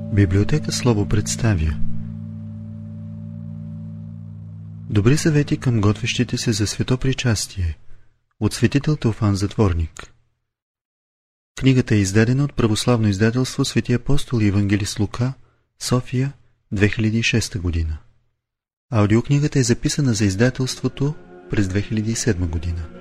Библиотека Слово представя Добри съвети към готвещите се за светопричастие от светител Теофан Затворник. Книгата е издадена от православно издателство Свети апостол и евангелист Лука, София, 2006 година. Аудиокнигата е записана за издателството през 2007 година.